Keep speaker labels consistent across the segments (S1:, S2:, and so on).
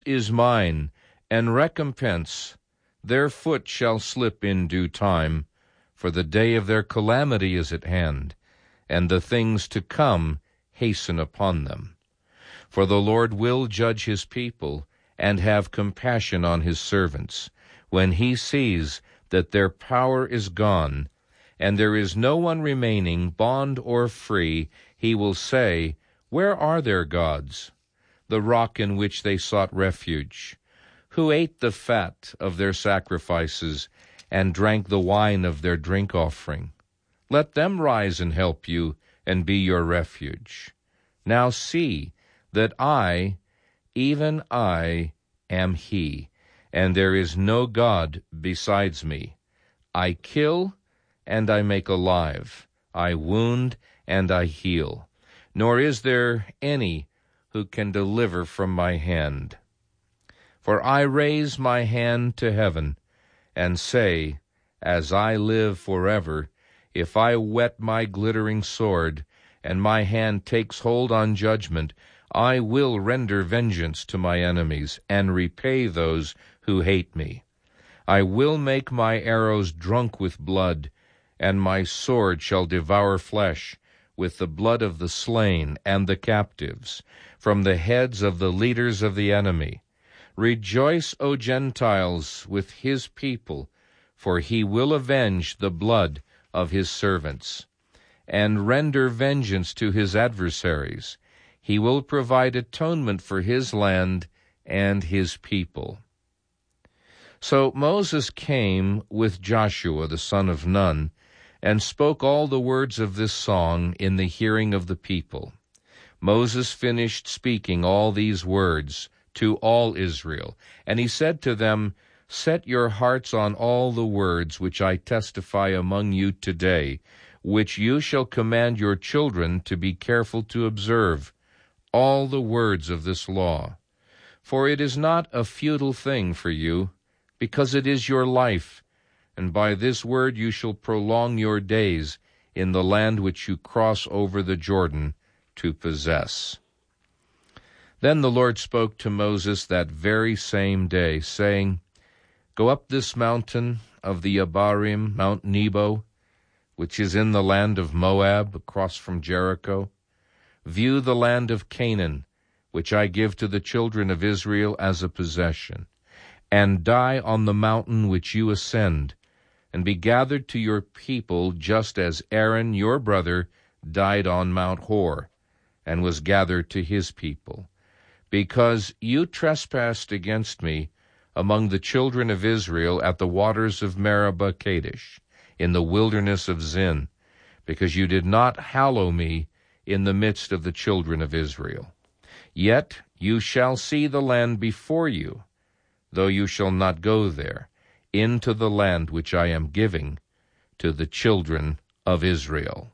S1: is mine, and recompense. Their foot shall slip in due time, for the day of their calamity is at hand, and the things to come hasten upon them. For the Lord will judge his people, and have compassion on his servants, when he sees that their power is gone, and there is no one remaining, bond or free. He will say, Where are their gods, the rock in which they sought refuge, who ate the fat of their sacrifices, and drank the wine of their drink offering? Let them rise and help you, and be your refuge. Now see that I, even I, am he, and there is no God besides me. I kill, and I make alive. I wound, and I heal. Nor is there any who can deliver from my hand. For I raise my hand to heaven, and say, As I live forever, if I whet my glittering sword, and my hand takes hold on judgment, I will render vengeance to my enemies, and repay those who hate me. I will make my arrows drunk with blood, and my sword shall devour flesh, with the blood of the slain and the captives, from the heads of the leaders of the enemy. Rejoice, O Gentiles, with his people, for he will avenge the blood of his servants, and render vengeance to his adversaries. He will provide atonement for his land and his people. So Moses came with Joshua the son of Nun, and spoke all the words of this song in the hearing of the people. Moses finished speaking all these words to all Israel, and he said to them, Set your hearts on all the words which I testify among you today, which you shall command your children to be careful to observe, all the words of this law. For it is not a futile thing for you, because it is your life, and by this word you shall prolong your days in the land which you cross over the Jordan to possess. Then the Lord spoke to Moses that very same day, saying, Go up this mountain of the Abarim, Mount Nebo, which is in the land of Moab, across from Jericho. View the land of Canaan, which I give to the children of Israel as a possession, and die on the mountain which you ascend, and be gathered to your people, just as Aaron your brother died on Mount Hor, and was gathered to his people. Because you trespassed against me among the children of Israel at the waters of Meribah Kadesh, in the wilderness of Zin, because you did not hallow me in the midst of the children of Israel. Yet you shall see the land before you, though you shall not go there, into the land which I am giving to the children of Israel.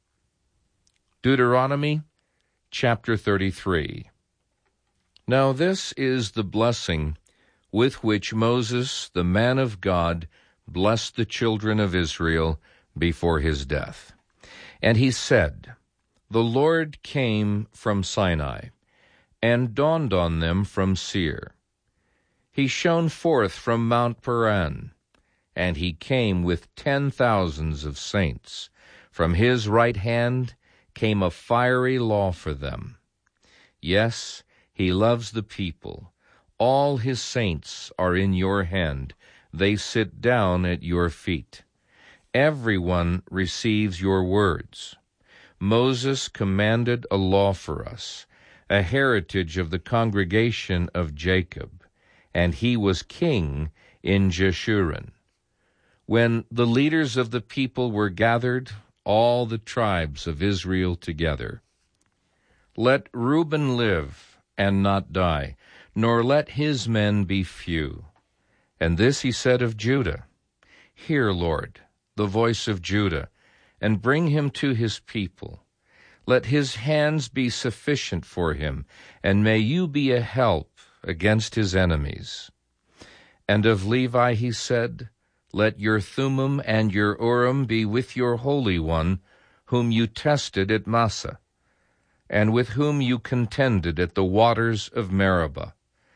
S1: Deuteronomy chapter 33. Now this is the blessing with which Moses, the man of God, blessed the children of Israel before his death. And he said, The Lord came from Sinai, and dawned on them from Seir. He shone forth from Mount Paran, and he came with 10,000s of saints. From his right hand came a fiery law for them. Yes, he loves the people. All his saints are in your hand. They sit down at your feet. Everyone receives your words. Moses commanded a law for us, a heritage of the congregation of Jacob, and he was king in Jeshurun. When the leaders of the people were gathered, all the tribes of Israel together, let Reuben live and not die, nor let his men be few. And this he said of Judah, Hear, Lord, the voice of Judah, and bring him to his people. Let his hands be sufficient for him, and may you be a help against his enemies. And of Levi he said, Let your Thummim and your Urim be with your Holy One, whom you tested at Massah, and with whom you contended at the waters of Meribah,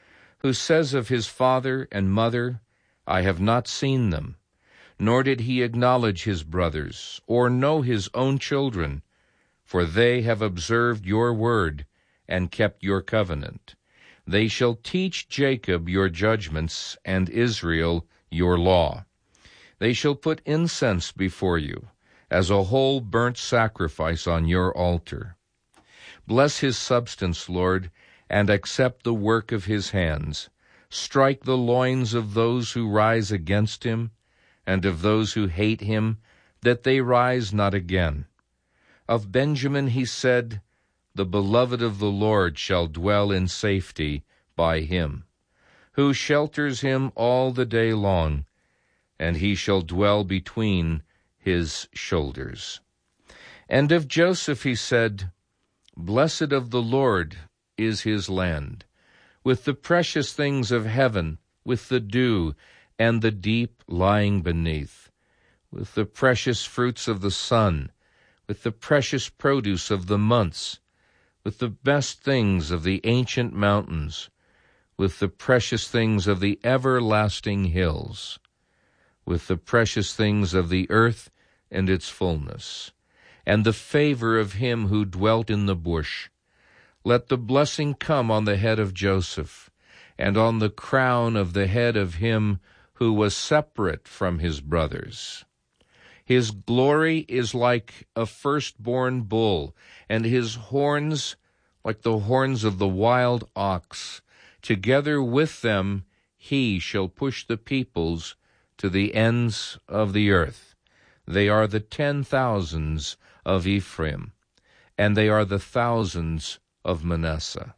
S1: who says of his father and mother, I have not seen them, nor did he acknowledge his brothers, or know his own children, for they have observed your word and kept your covenant. They shall teach Jacob your judgments, and Israel your law. They shall put incense before you, as a whole burnt sacrifice on your altar. Bless his substance, Lord, and accept the work of his hands. Strike the loins of those who rise against him, and of those who hate him, that they rise not again. Of Benjamin he said, the beloved of the Lord shall dwell in safety by him, who shelters him all the day long, and he shall dwell between his shoulders. And of Joseph he said, blessed of the Lord is his land, with the precious things of heaven, with the dew, and the deep lying beneath, with the precious fruits of the sun, with the precious produce of the months, with the best things of the ancient mountains, with the precious things of the everlasting hills, with the precious things of the earth and its fullness, and the favor of him who dwelt in the bush. Let the blessing come on the head of Joseph, and on the crown of the head of him who was separate from his brothers. His glory is like a firstborn bull, and his horns like the horns of the wild ox. Together with them he shall push the peoples to the ends of the earth. They are the 10,000s of Ephraim, and they are the thousands of Manasseh.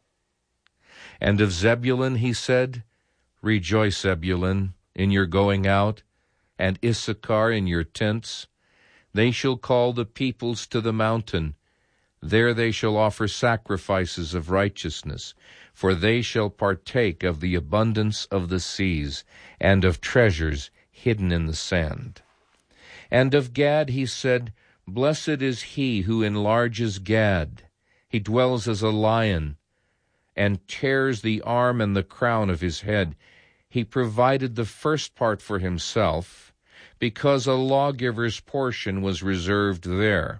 S1: And of Zebulun he said, rejoice, Zebulun, in your going out, and Issachar in your tents. They shall call the peoples to the mountain. There they shall offer sacrifices of righteousness, for they shall partake of the abundance of the seas, and of treasures hidden in the sand. And of Gad he said, blessed is he who enlarges Gad. He dwells as a lion, and tears the arm and the crown of his head. He provided the first part for himself, because a lawgiver's portion was reserved there.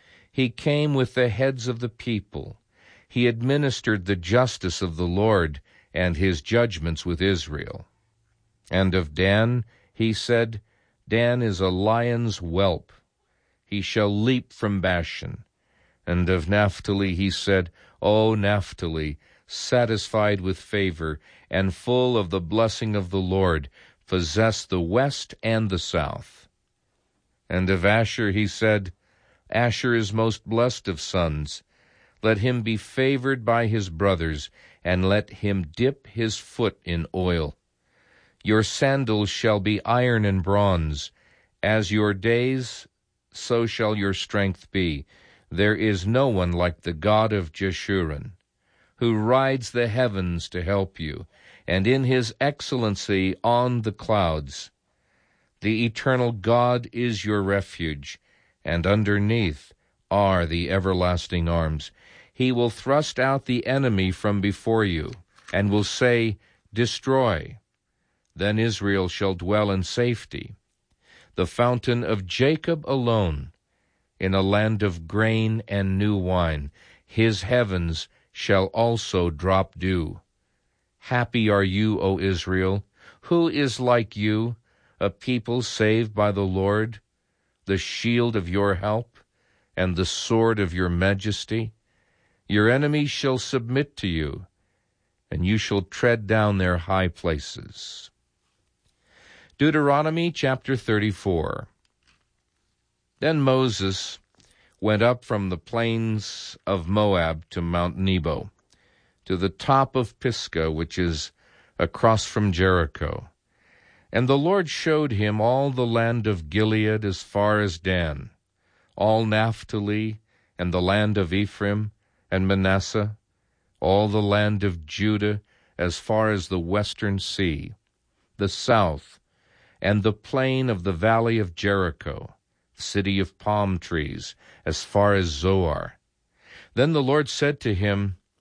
S1: He came with the heads of the people. He administered the justice of the Lord and his judgments with Israel. And of Dan he said, Dan is a lion's whelp. He shall leap from Bashan. And of Naphtali he said, O Naphtali, satisfied with favor, and full of the blessing of the Lord, possess the west and the south. And of Asher he said, Asher is most blessed of sons. Let him be favored by his brothers, and let him dip his foot in oil. Your sandals shall be iron and bronze. As your days, so shall your strength be. There is no one like the God of Jeshurun, who rides the heavens to help you, and in his excellency on the clouds. The eternal God is your refuge, and underneath are the everlasting arms. He will thrust out the enemy from before you, and will say, Destroy. Then Israel shall dwell in safety. The fountain of Jacob alone, in a land of grain and new wine, his heavens shall also drop dew. Happy are you, O Israel! Who is like you, a people saved by the Lord, the shield of your help, and the sword of your majesty? Your enemies shall submit to you, and you shall tread down their high places. Deuteronomy chapter 34. Then Moses went up from the plains of Moab to Mount Nebo, to the top of Pisgah, which is across from Jericho. And the Lord showed him all the land of Gilead as far as Dan, all Naphtali, and the land of Ephraim and Manasseh, all the land of Judah as far as the western sea, the south, and the plain of the valley of Jericho, city of palm trees, as far as Zoar. Then the Lord said to him,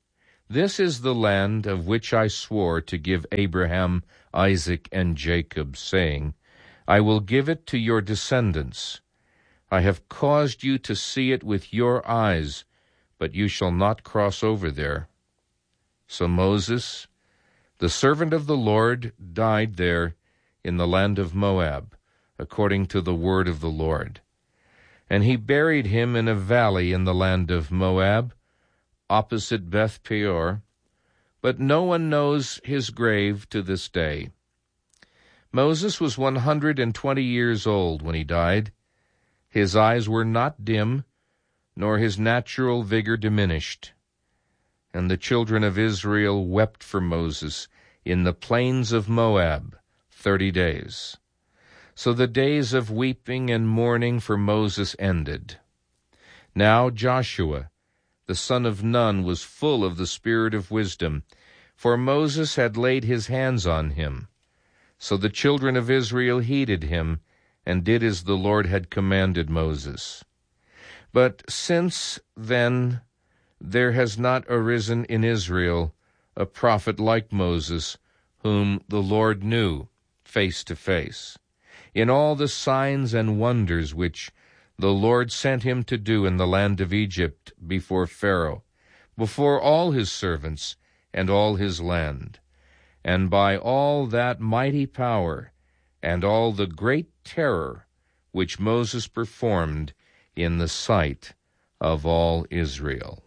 S1: This is the land of which I swore to give Abraham, Isaac, and Jacob, saying, I will give it to your descendants. I have caused you to see it with your eyes, but you shall not cross over there. So Moses, the servant of the Lord, died there in the land of Moab, according to the word of the Lord. And he buried him in a valley in the land of Moab, opposite Beth Peor, but no one knows his grave to this day. Moses was 120 years old when he died. His eyes were not dim, nor his natural vigor diminished. And the children of Israel wept for Moses in the plains of Moab 30 days. So the days of weeping and mourning for Moses ended. Now Joshua, the son of Nun, was full of the spirit of wisdom, for Moses had laid his hands on him. So the children of Israel heeded him, and did as the Lord had commanded Moses. But since then there has not arisen in Israel a prophet like Moses, whom the Lord knew face to face, in all the signs and wonders which the Lord sent him to do in the land of Egypt before Pharaoh, before all his servants and all his land, and by all that mighty power and all the great terror which Moses performed in the sight of all Israel.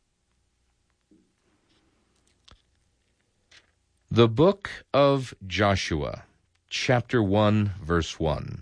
S1: The Book of Joshua, chapter 1, verse 1.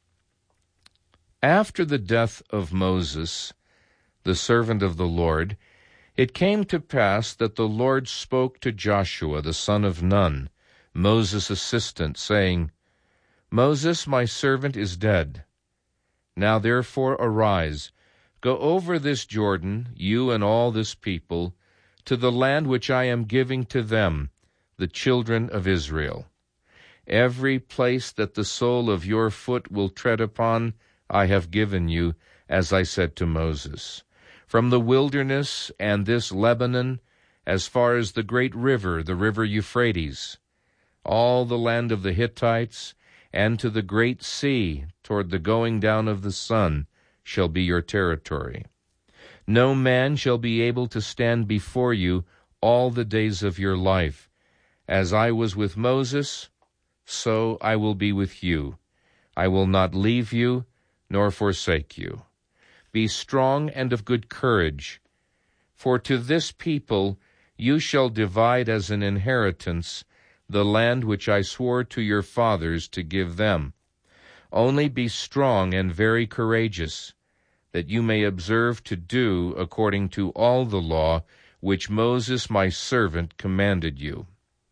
S1: After the death of Moses, the servant of the Lord, it came to pass that the Lord spoke to Joshua, the son of Nun, Moses' assistant, saying, Moses, my servant, is dead. Now therefore arise, go over this Jordan, you and all this people, to the land which I am giving to them, the children of Israel. Every place that the sole of your foot will tread upon, I have given you, as I said to Moses. From the wilderness and this Lebanon, as far as the great river, the river Euphrates, all the land of the Hittites, and to the great sea, toward the going down of the sun, shall be your territory. No man shall be able to stand before you all the days of your life. As I was with Moses, so I will be with you. I will not leave you, nor forsake you. Be strong and of good courage, for to this people you shall divide as an inheritance the land which I swore to your fathers to give them. Only be strong and very courageous, that you may observe to do according to all the law which Moses my servant commanded you.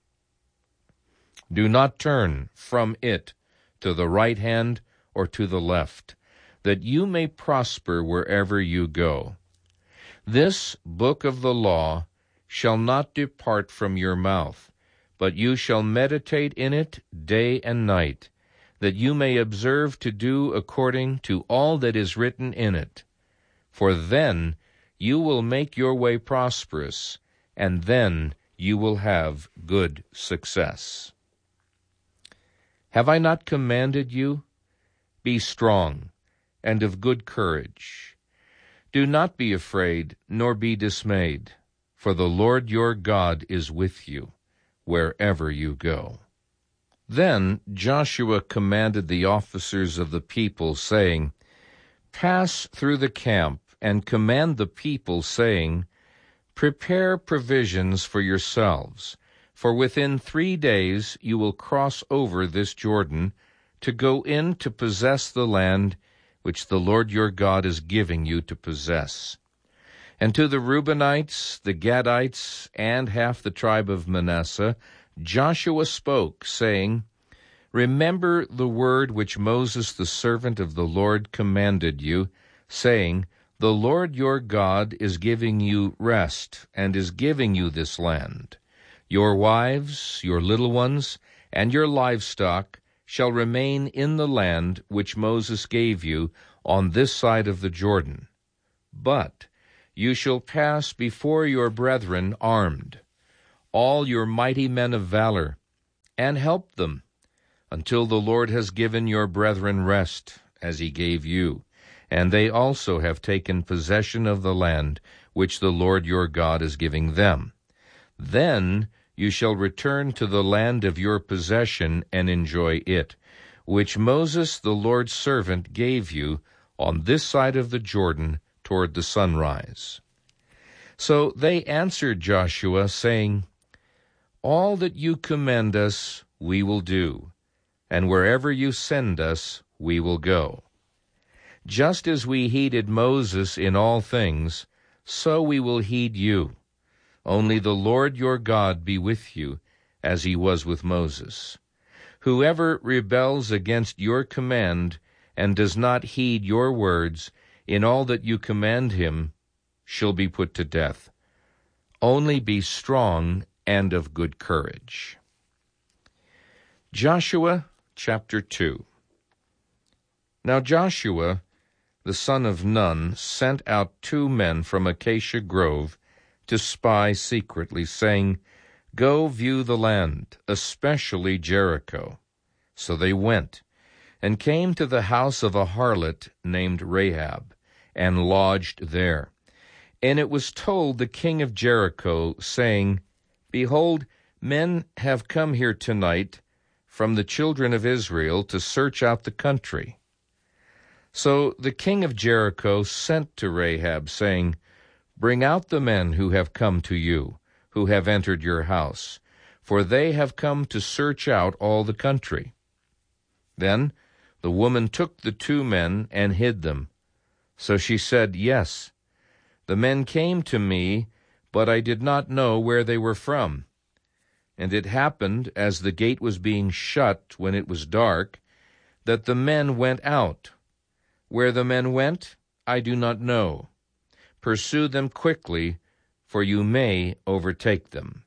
S1: Do not turn from it to the right hand or to the left, that you may prosper wherever you go. This book of the law shall not depart from your mouth, but you shall meditate in it day and night, that you may observe to do according to all that is written in it. For then you will make your way prosperous, and then you will have good success. Have I not commanded you? Be strong and of good courage. Do not be afraid, nor be dismayed, for the Lord your God is with you wherever you go. Then Joshua commanded the officers of the people, saying, Pass through the camp, and command the people, saying, Prepare provisions for yourselves, for within 3 days you will cross over this Jordan, to go in to possess the land which the Lord your God is giving you to possess. And to the Reubenites, the Gadites, and half the tribe of Manasseh, Joshua spoke, saying, Remember the word which Moses the servant of the Lord commanded you, saying, The Lord your God is giving you rest, and is giving you this land. Your wives, your little ones, and your livestock shall remain in the land which Moses gave you on this side of the Jordan. But You shall pass before your brethren armed, all your mighty men of valor, and help them, until the Lord has given your brethren rest, as he gave you, and they also have taken possession of the land which the Lord your God is giving them. Then you shall return to the land of your possession and enjoy it, which Moses the Lord's servant gave you on this side of the Jordan toward the sunrise. So they answered Joshua, saying, All that you command us we will do, and wherever you send us we will go. Just as we heeded Moses in all things, so we will heed you. Only the Lord your God be with you, as he was with Moses. Whoever rebels against your command and does not heed your words in all that you command him shall be put to death. Only be strong and of good courage. Joshua chapter 2. Now Joshua, the son of Nun, sent out 2 men from Acacia Grove to spy secretly, saying, Go view the land, especially Jericho. So they went, and came to the house of a harlot named Rahab, and lodged there. And it was told the king of Jericho, saying, Behold, men have come here tonight from the children of Israel to search out the country. So the king of Jericho sent to Rahab, saying, Bring out the men who have come to you, who have entered your house, for they have come to search out all the country. Then the woman took the 2 men and hid them. So she said, Yes, the men came to me, but I did not know where they were from. And it happened, as the gate was being shut when it was dark, that the men went out. Where the men went, I do not know. Pursue them quickly, for you may overtake them.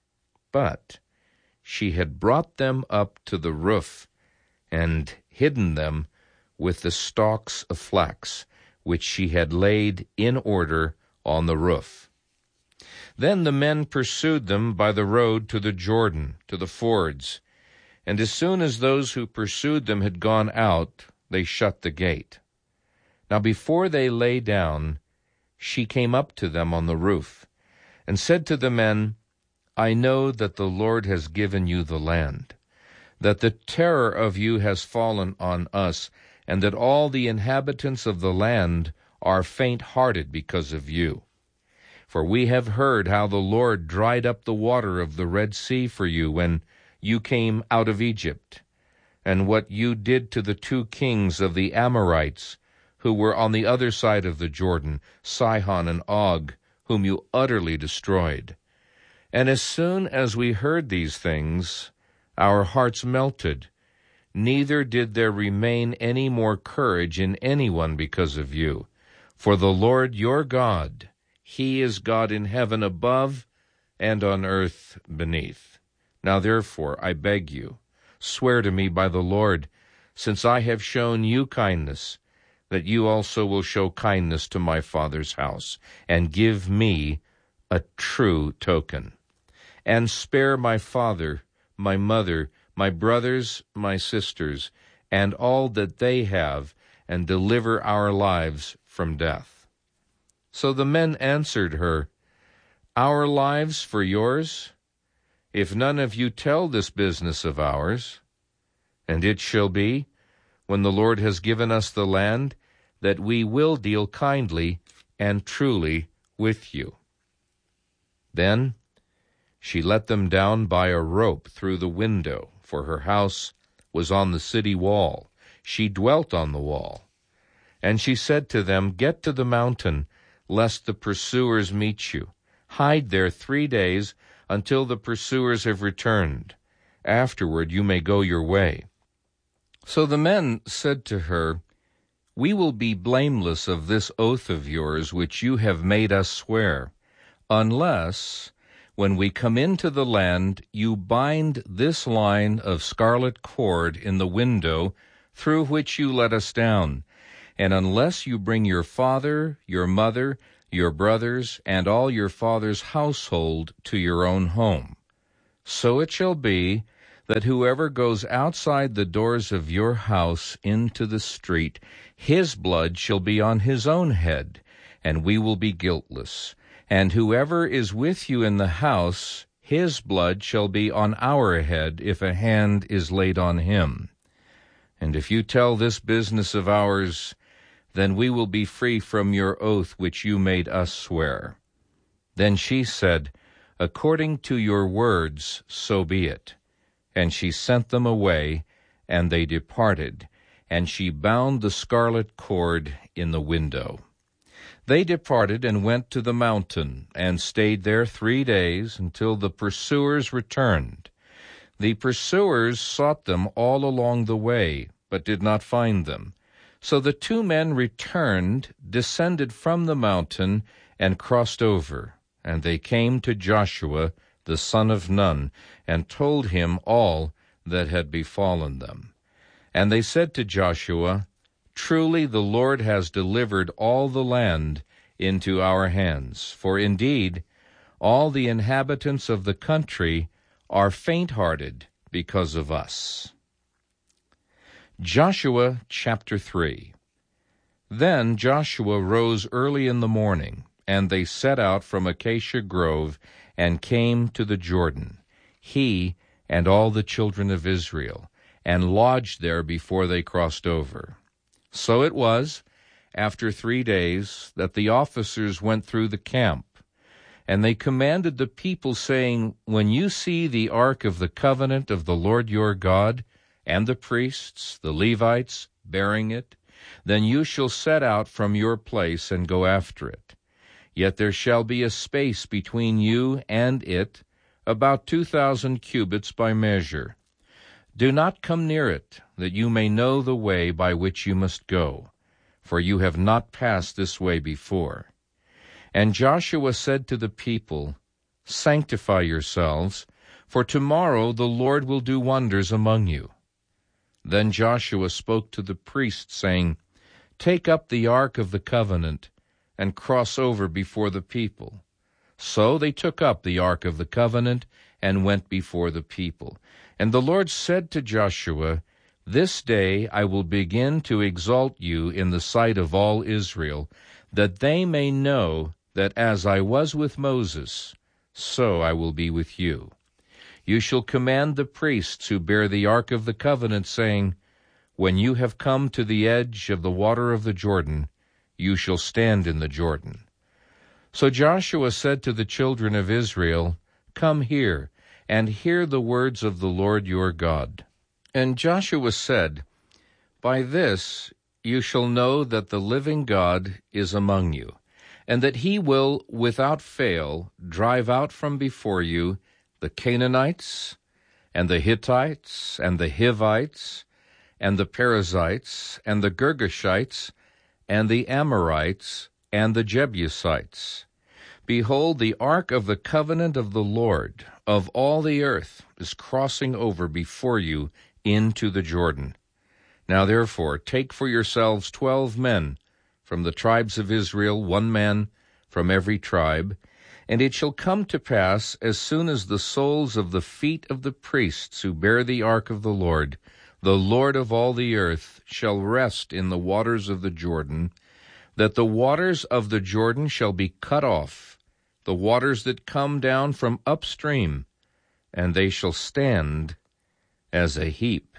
S1: But she had brought them up to the roof, and hidden them with the stalks of flax, which she had laid in order on the roof. Then the men pursued them by the road to the Jordan, to the fords, and as soon as those who pursued them had gone out, they shut the gate. Now before they lay down, she came up to them on the roof, and said to the men, I know that the Lord has given you the land, that the terror of you has fallen on us, and that all the inhabitants of the land are faint-hearted because of you. For we have heard how the Lord dried up the water of the Red Sea for you when you came out of Egypt, and what you did to the 2 kings of the Amorites, who were on the other side of the Jordan, Sihon and Og, whom you utterly destroyed. And as soon as we heard these things, our hearts melted. Neither did there remain any more courage in anyone because of you. For the Lord your God, he is God in heaven above and on earth beneath. Now therefore, I beg you, swear to me by the Lord, since I have shown you kindness, that you also will show kindness to my father's house, and give me a true token. And spare my father, my mother, my brothers, my sisters, and all that they have, and deliver our lives from death. So the men answered her, Our lives for yours? If none of you tell this business of ours. And it shall be, when the Lord has given us the land, that we will deal kindly and truly with you. Then she let them down by a rope through the window, for her house was on the city wall. She dwelt on the wall. And she said to them, Get to the mountain, lest the pursuers meet you. Hide there 3 days until the pursuers have returned. Afterward you may go your way. So the men said to her, We will be blameless of this oath of yours which you have made us swear, unless, when we come into the land, you bind this line of scarlet cord in the window through which you let us down, and unless you bring your father, your mother, your brothers, and all your father's household to your own home. So it shall be that whoever goes outside the doors of your house into the street, his blood shall be on his own head, and we will be guiltless. And whoever is with you in the house, his blood shall be on our head, if a hand is laid on him. And if you tell this business of ours, then we will be free from your oath which you made us swear. Then she said, According to your words, so be it. And she sent them away, and they departed, and she bound the scarlet cord in the window. They departed and went to the mountain, and stayed there 3 days, until the pursuers returned. The pursuers sought them all along the way, but did not find them. So the 2 men returned, descended from the mountain, and crossed over. And they came to Joshua, the son of Nun, and told him all that had befallen them. And they said to Joshua, Truly the Lord has delivered all the land into our hands. For indeed, all the inhabitants of the country are faint-hearted because of us. Joshua chapter 3. Then Joshua rose early in the morning, and they set out from Acacia Grove, and came to the Jordan, he and all the children of Israel, and lodged there before they crossed over. So it was, after 3 days, that the officers went through the camp. And they commanded the people, saying, When you see the ark of the covenant of the Lord your God, and the priests, the Levites, bearing it, then you shall set out from your place and go after it. Yet there shall be a space between you and it, about 2,000 cubits by measure. Do not come near it, that you may know the way by which you must go, for you have not passed this way before. And Joshua said to the people, Sanctify yourselves, for tomorrow the Lord will do wonders among you. Then Joshua spoke to the priests, saying, Take up the ark of the covenant, and cross over before the people. So they took up the ark of the covenant, and went before the people. And the Lord said to Joshua, This day I will begin to exalt you in the sight of all Israel, that they may know that as I was with Moses, so I will be with you. You shall command the priests who bear the ark of the covenant, saying, When you have come to the edge of the water of the Jordan, you shall stand in the Jordan. So Joshua said to the children of Israel, Come here, and hear the words of the Lord your God. And Joshua said, By this you shall know that the living God is among you, and that he will without fail drive out from before you the Canaanites, and the Hittites, and the Hivites, and the Perizzites, and the Girgashites, and the Amorites, and the Jebusites. Behold, the ark of the covenant of the Lord of all the earth is crossing over before you into the Jordan. Now therefore take for yourselves 12 men from the tribes of Israel, 1 man from every tribe. And it shall come to pass, as soon as the soles of the feet of the priests who bear the ark of the Lord of all the earth, shall rest in the waters of the Jordan, that the waters of the Jordan shall be cut off, the waters that come down from upstream, and they shall stand as a heap.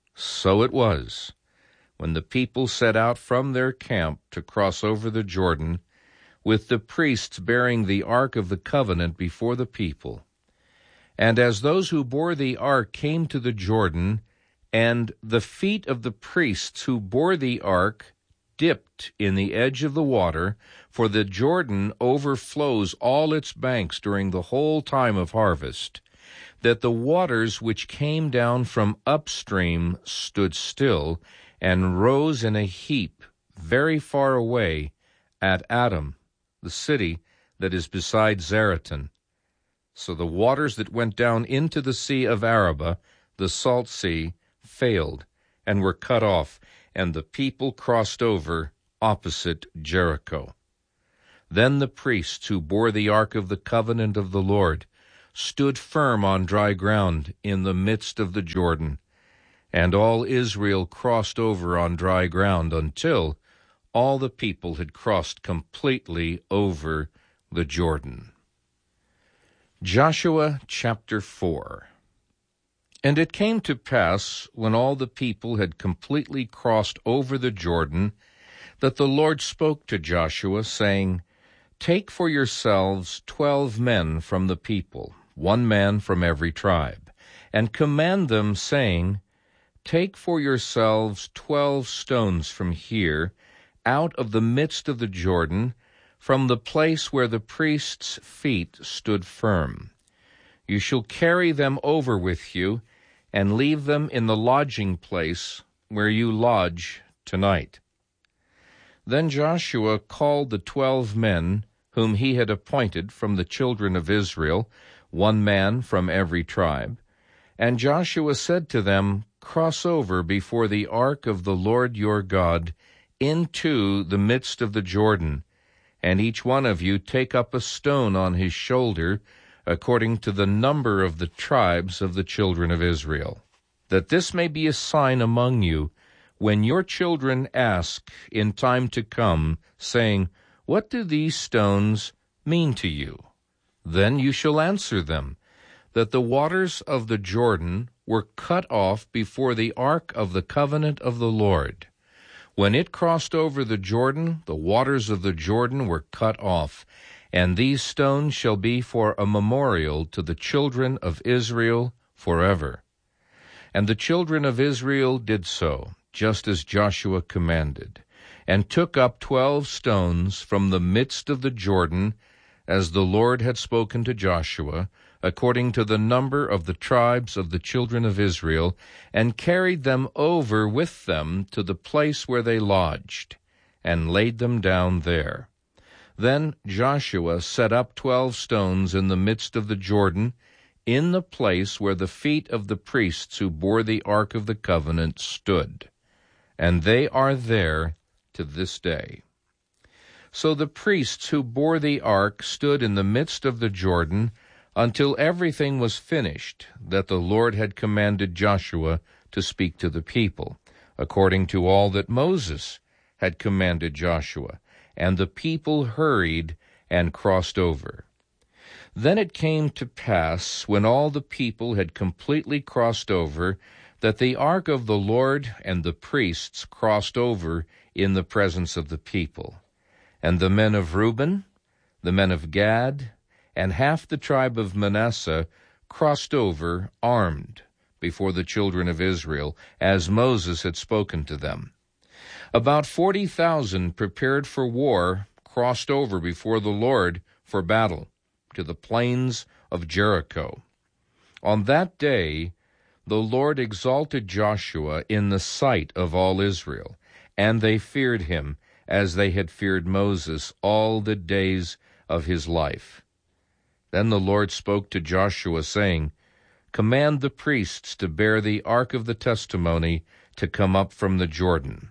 S1: So it was, when the people set out from their camp to cross over the Jordan, with the priests bearing the ark of the covenant before the people. And as those who bore the ark came to the Jordan, and the feet of the priests who bore the ark dipped in the edge of the water, for the Jordan overflows all its banks during the whole time of harvest, that the waters which came down from upstream stood still, and rose in a heap very far away at Adam, the city that is beside Zaretan. So the waters that went down into the sea of Arabah, the salt sea, failed and were cut off, and the people crossed over opposite Jericho. Then the priests who bore the ark of the covenant of the Lord stood firm on dry ground in the midst of the Jordan, and all Israel crossed over on dry ground until all the people had crossed completely over the Jordan. Joshua chapter 4. And it came to pass, when all the people had completely crossed over the Jordan, that the Lord spoke to Joshua, saying, Take for yourselves 12 men from the people, 1 man from every tribe, and command them, saying, Take for yourselves 12 stones from here, out of the midst of the Jordan, from the place where the priests' feet stood firm. You shall carry them over with you, and leave them in the lodging place where you lodge tonight. Then Joshua called the 12 men whom he had appointed from the children of Israel, 1 man from every tribe. And Joshua said to them, Cross over before the ark of the Lord your God into the midst of the Jordan, and each one of you take up a stone on his shoulder, according to the number of the tribes of the children of Israel, that this may be a sign among you, when your children ask in time to come, saying, What do these stones mean to you? Then you shall answer them, that the waters of the Jordan were cut off before the ark of the covenant of the Lord. When it crossed over the Jordan, the waters of the Jordan were cut off, and these stones shall be for a memorial to the children of Israel forever. And the children of Israel did so, just as Joshua commanded, and took up 12 stones from the midst of the Jordan, as the Lord had spoken to Joshua, according to the number of the tribes of the children of Israel, and carried them over with them to the place where they lodged, and laid them down there. Then Joshua set up 12 stones in the midst of the Jordan, in the place where the feet of the priests who bore the ark of the covenant stood. And they are there to this day. So the priests who bore the ark stood in the midst of the Jordan, until everything was finished that the Lord had commanded Joshua to speak to the people, according to all that Moses had commanded Joshua. And the people hurried and crossed over. Then it came to pass, when all the people had completely crossed over, that the ark of the Lord and the priests crossed over in the presence of the people. And the men of Reuben, the men of Gad, and half the tribe of Manasseh crossed over armed before the children of Israel, as Moses had spoken to them. About 40,000 prepared for war crossed over before the Lord for battle to the plains of Jericho. On that day the Lord exalted Joshua in the sight of all Israel, and they feared him as they had feared Moses all the days of his life. Then the Lord spoke to Joshua, saying, Command the priests to bear the ark of the testimony to come up from the Jordan.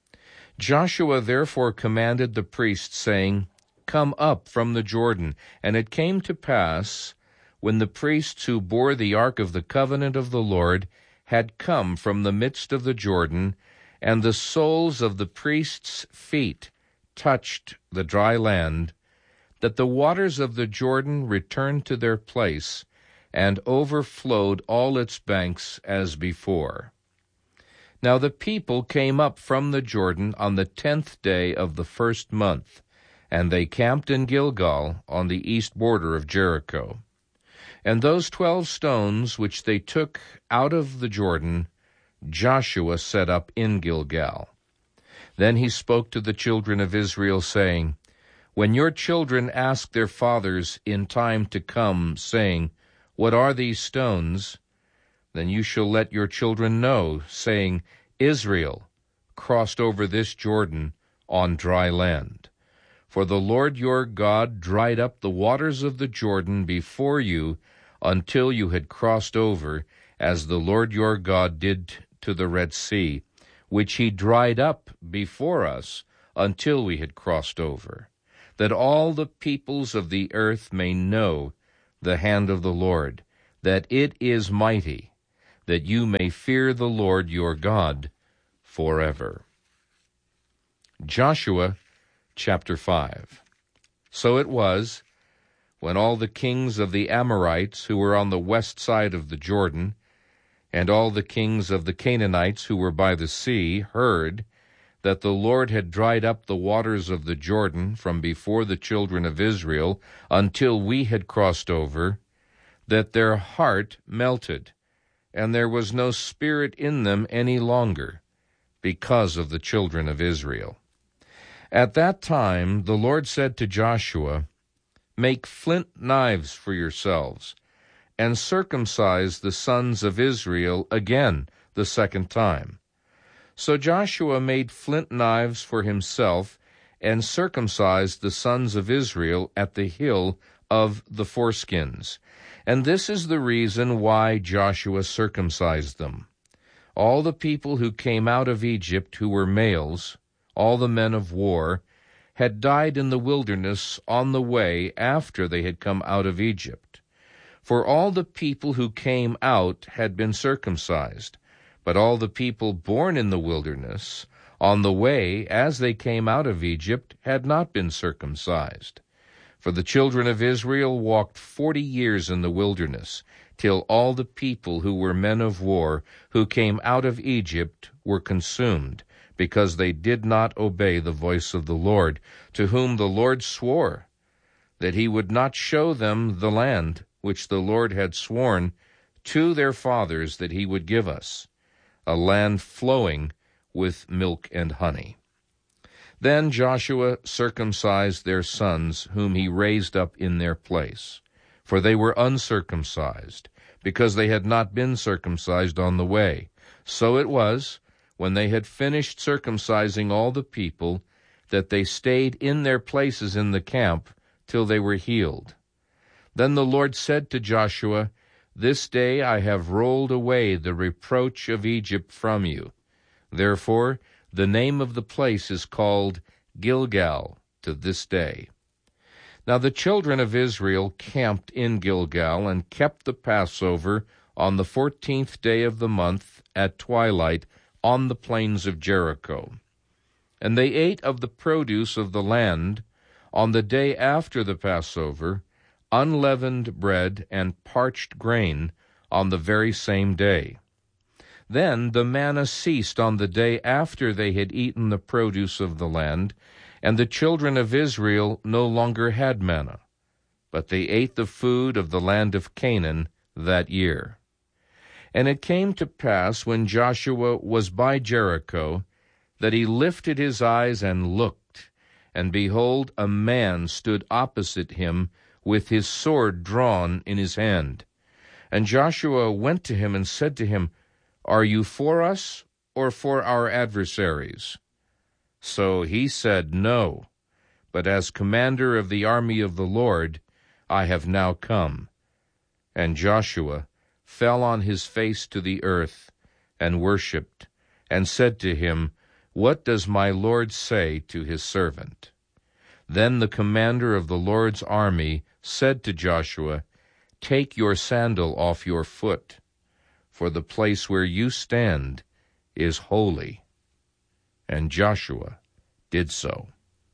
S1: Joshua therefore commanded the priests, saying, Come up from the Jordan. And it came to pass, when the priests who bore the ark of the covenant of the Lord had come from the midst of the Jordan, and the soles of the priests' feet touched the dry land, that the waters of the Jordan returned to their place, and overflowed all its banks as before. Now the people came up from the Jordan on the 10th day of the first month, and they camped in Gilgal on the east border of Jericho. And those 12 stones which they took out of the Jordan, Joshua set up in Gilgal. Then he spoke to the children of Israel, saying, When your children ask their fathers in time to come, saying, What are these stones? Then you shall let your children know, saying, Israel crossed over this Jordan on dry land. For the Lord your God dried up the waters of the Jordan before you until you had crossed over, as the Lord your God did to the Red Sea, which he dried up before us until we had crossed over. that all the peoples of the earth may know the hand of the Lord, that it is mighty, that you may fear the Lord your God forever. Joshua chapter 5. So it was, when all the kings of the Amorites who were on the west side of the Jordan, and all the kings of the Canaanites who were by the sea, heard that the Lord had dried up the waters of the Jordan from before the children of Israel until we had crossed over, that their heart melted, and there was no spirit in them any longer, because of the children of Israel. At that time the Lord said to Joshua, "Make flint knives for yourselves, and circumcise the sons of Israel again the second time." So Joshua made flint knives for himself, and circumcised the sons of Israel at the hill of the foreskins. And this is the reason why Joshua circumcised them. All the people who came out of Egypt who were males, all the men of war, had died in the wilderness on the way after they had come out of Egypt. For all the people who came out had been circumcised, but all the people born in the wilderness on the way as they came out of Egypt had not been circumcised. For the children of Israel walked 40 years in the wilderness, till all the people who were men of war who came out of Egypt were consumed, because they did not obey the voice of the Lord, to whom the Lord swore that he would not show them the land which the Lord had sworn to their fathers that he would give us, a land flowing with milk and honey. Then Joshua circumcised their sons, whom he raised up in their place. For they were uncircumcised, because they had not been circumcised on the way. So it was, when they had finished circumcising all the people, that they stayed in their places in the camp till they were healed. Then the Lord said to Joshua, "This day I have rolled away the reproach of Egypt from you." Therefore the name of the place is called Gilgal to this day. Now the children of Israel camped in Gilgal and kept the Passover on the 14th day of the month at twilight on the plains of Jericho. And they ate of the produce of the land on the day after the Passover, unleavened bread and parched grain on the very same day. Then the manna ceased on the day after they had eaten the produce of the land, and the children of Israel no longer had manna, but they ate the food of the land of Canaan that year. And it came to pass, when Joshua was by Jericho, that he lifted his eyes and looked, and behold, a man stood opposite him with his sword drawn in his hand. And Joshua went to him and said to him, "Are you for us or for our adversaries?" So he said, "No, but as commander of the army of the Lord I have now come." And Joshua fell on his face to the earth and worshipped, and said to him, "What does my Lord say to his servant?" Then the commander of the Lord's army said to Joshua, "Take your sandal off your foot, for the place where you stand is holy." And Joshua did so.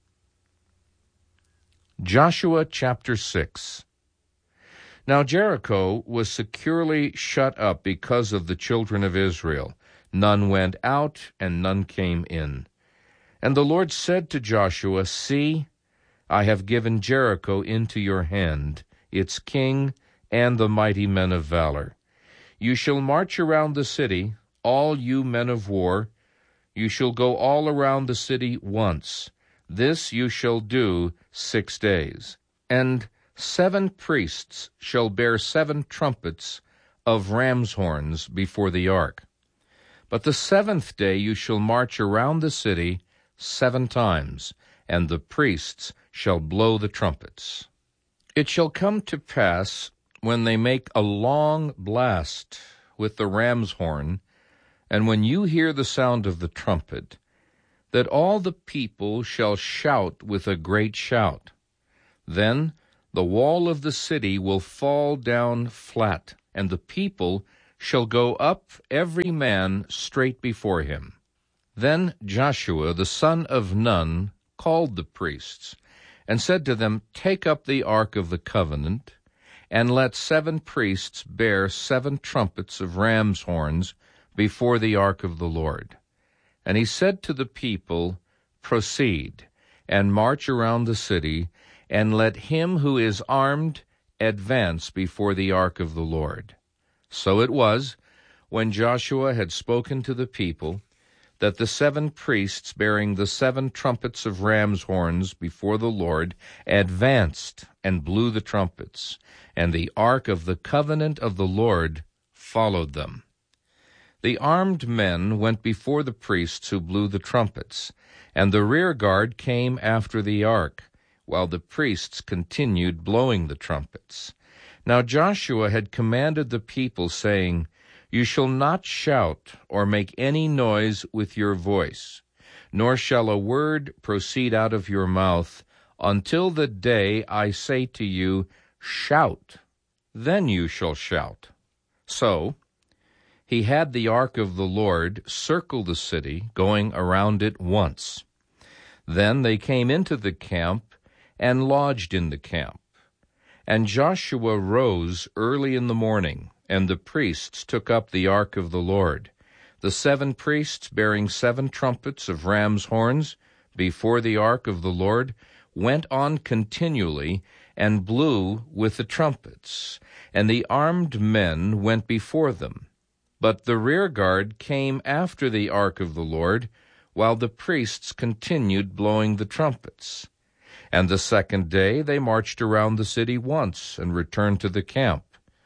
S1: Joshua chapter 6. Now Jericho was securely shut up because of the children of Israel. None went out, and none came in. And the Lord said to Joshua, "See, I have given Jericho into your hand, its king and the mighty men of valor. You shall march around the city, all you men of war. You shall go all around the city once. This you shall do 6 days. And 7 priests shall bear 7 trumpets of ram's horns before the ark. But the 7th day you shall march around the city 7 times, and the priests shall blow the trumpets. It shall come to pass, when they make a long blast with the ram's horn, and when you hear the sound of the trumpet, that all the people shall shout with a great shout. Then the wall of the city will fall down flat, and the people shall go up every man straight before him. Then Joshua the son of Nun called the priests, and said to them, Take up the ark of the covenant, and let 7 priests bear 7 trumpets of ram's horns before the ark of the Lord. And he said to the people, Proceed, and march around the city, and let him who is armed advance before the ark of the Lord. So it was, when Joshua had spoken to the people, that the 7 priests bearing the 7 trumpets of ram's horns before the Lord advanced and blew the trumpets, and the ark of the covenant of the Lord followed them. The armed men went before the priests who blew the trumpets, and the rear guard came after the ark, while the priests continued blowing the trumpets. Now Joshua had commanded the people, saying, You shall not shout or make any noise with your voice, nor shall a word proceed out of your mouth until the day I say to you, Shout, then you shall shout. So he had the ark of the Lord circle the city, going around it once. Then they came into the camp and lodged in the camp. And Joshua rose early in the morning, and the priests took up the ark of the Lord, the 7 priests bearing 7 trumpets of ram's horns before the ark of the Lord went on continually and blew with the trumpets, and the armed men went before them. But the rear guard came after the ark of the Lord, while the priests continued blowing the trumpets. And the 2nd day they marched around the city once and returned to the camp.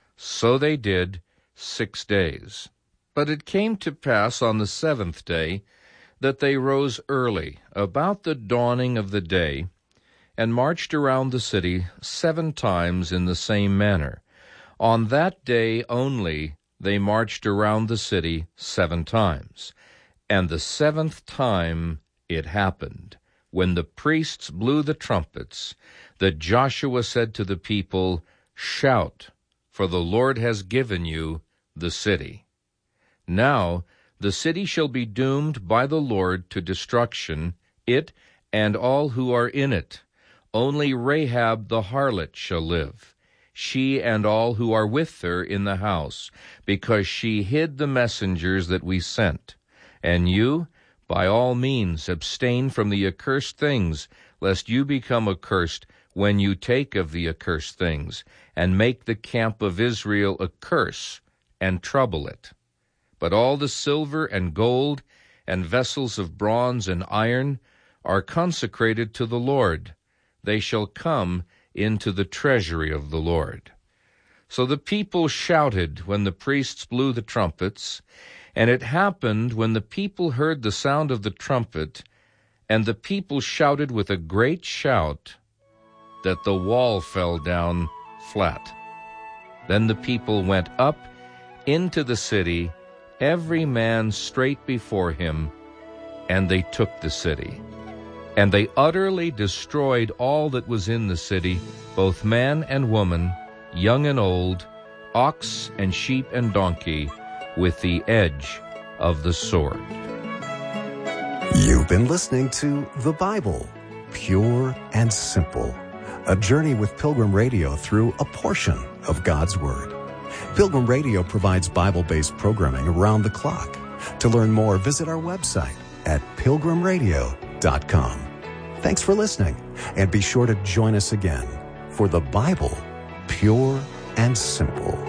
S1: So they did 6 days. But it came to pass on the 7th day that they rose early, about the dawning of the day, and marched around the city 7 times in the same manner. On that day only they marched around the city 7 times. And the 7th time it happened, when the priests blew the trumpets, that Joshua said to the people, Shout, for the Lord has given you the city. Now the city shall be doomed by the Lord to destruction, it and all who are in it. Only Rahab the harlot shall live, she and all who are with her in the house, because she hid the messengers that we sent. And you, by all means, abstain from the accursed things, lest you become accursed when you take of the accursed things, and make the camp of Israel a curse, and trouble it. But all the silver and gold, and vessels of bronze and iron, are consecrated to the Lord. They shall come into the treasury of the Lord. So the people shouted when the priests blew the trumpets, and it happened when the people heard the sound of the trumpet, and the people shouted with a great shout, that the wall fell down flat. Then the people went up into the city, every man straight before him, and they took the city. And they utterly destroyed all that was in the city, both man and woman, young and old, ox and sheep and donkey, with the edge of the sword.
S2: You've been listening to The Bible, Pure and Simple, a journey with Pilgrim Radio through a portion of God's Word. Pilgrim Radio provides Bible-based programming around the clock. To learn more, visit our website at pilgrimradio.com. Thanks for listening, and be sure to join us again for The Bible, Pure and Simple.